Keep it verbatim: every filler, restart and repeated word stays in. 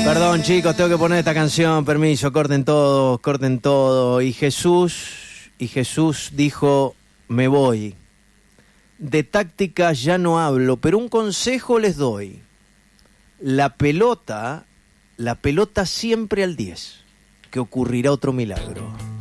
Perdón, chicos, tengo que poner esta canción, permiso, corten todo, corten todo. Y Jesús, y Jesús dijo, me voy. De táctica ya no hablo, pero un consejo les doy. La pelota, la pelota siempre al diez, que ocurrirá otro milagro.